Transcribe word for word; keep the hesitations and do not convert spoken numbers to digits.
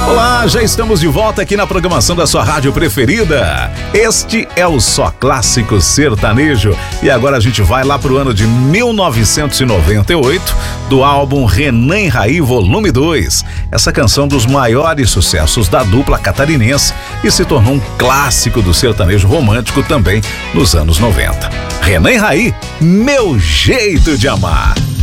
Olá, já estamos de volta aqui na programação da sua rádio preferida. Este é o Só Clássico Sertanejo. E agora a gente vai lá pro ano de mil novecentos e noventa e oito, do álbum Renan e Raí Volume dois. Essa canção dos maiores sucessos da dupla catarinense e se tornou um clássico do sertanejo romântico também nos anos noventa. Renan e Raí, Meu Jeito de Amar.